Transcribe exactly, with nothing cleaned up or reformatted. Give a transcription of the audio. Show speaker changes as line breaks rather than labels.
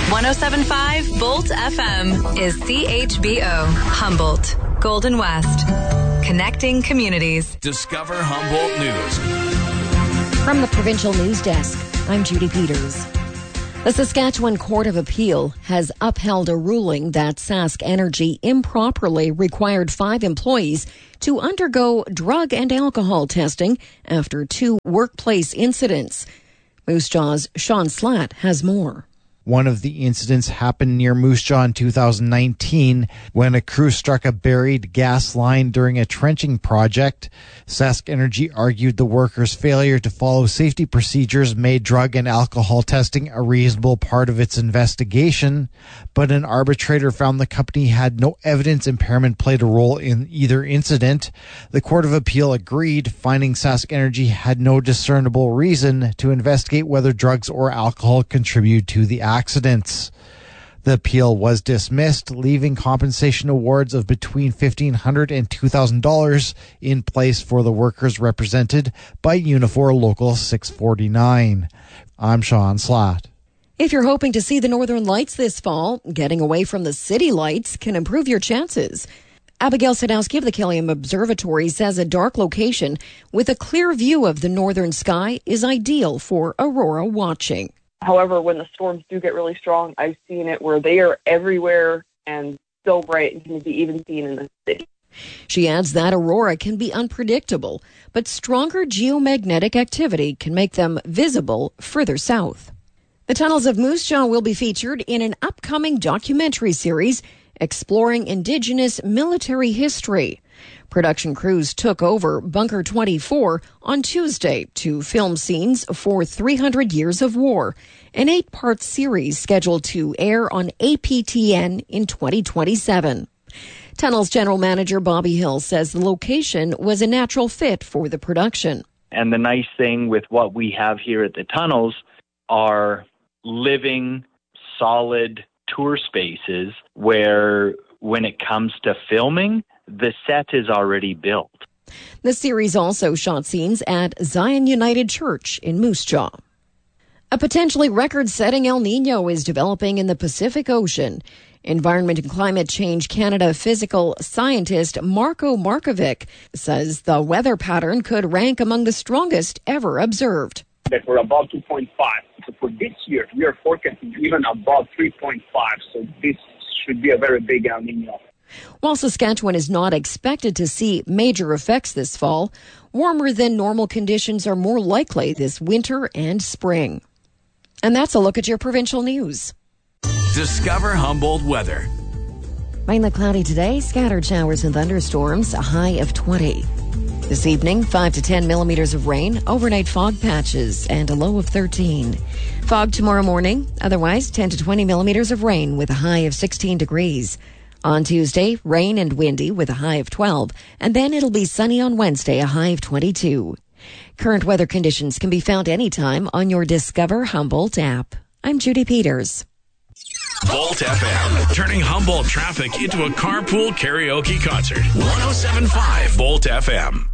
one oh seven point five Bolt F M is C H B O, Humboldt, Golden West. Connecting communities.
Discover Humboldt News.
From the Provincial News Desk, I'm Judy Peters. The Saskatchewan Court of Appeal has upheld a ruling that Sask Energy improperly required five employees to undergo drug and alcohol testing after two workplace incidents. Moose Jaw's Sean Slatt has more.
One of the incidents happened near Moose Jaw in two thousand nineteen when a crew struck a buried gas line during a trenching project. Sask Energy argued the workers' failure to follow safety procedures made drug and alcohol testing a reasonable part of its investigation, but an arbitrator found the company had no evidence impairment played a role in either incident. The Court of Appeal agreed, finding Sask Energy had no discernible reason to investigate whether drugs or alcohol contribute to the accidents. The appeal was dismissed, leaving compensation awards of between fifteen hundred dollars and two thousand dollars in place for the workers represented by Unifor Local six forty-nine. I'm Sean Slatt.
If you're hoping to see the Northern Lights this fall, getting away from the city lights can improve your chances. Abigail Sadowski of the Killiam Observatory says a dark location with a clear view of the northern sky is ideal for aurora watching.
However, when the storms do get really strong, I've seen it where they are everywhere and so bright and can be even seen in the city.
She adds that aurora can be unpredictable, but stronger geomagnetic activity can make them visible further south. The tunnels of Moose Jaw will be featured in an upcoming documentary series exploring Indigenous military history. Production crews took over Bunker twenty-four on Tuesday to film scenes for three hundred Years of War, an eight-part series scheduled to air on A P T N in twenty twenty-seven. Tunnels General Manager Bobby Hill says the location was a natural fit for the production.
And the nice thing with what we have here at the tunnels are living, solid tour spaces where when it comes to filming, the set is already built.
The series also shot scenes at Zion United Church in Moose Jaw. A potentially record-setting El Niño is developing in the Pacific Ocean. Environment and Climate Change Canada physical scientist Marco Markovic says the weather pattern could rank among the strongest ever observed.
That we're above two point five. So for this year, we are forecasting even above three point five. So this should be a very big El Niño.
While Saskatchewan is not expected to see major effects this fall, warmer than normal conditions are more likely this winter and spring. And that's a look at your provincial news.
Discover Humboldt weather.
Mainly cloudy today, scattered showers and thunderstorms, a high of twenty. This evening, five to ten millimeters of rain, overnight fog patches, and a low of thirteen. Fog tomorrow morning, otherwise ten to twenty millimeters of rain with a high of sixteen degrees. On Tuesday, rain and windy with a high of twelve, and then it'll be sunny on Wednesday, a high of twenty-two. Current weather conditions can be found anytime on your Discover Humboldt app. I'm Judy Peters.
Bolt F M, turning Humboldt traffic into a carpool karaoke concert. one oh seven point five Bolt F M.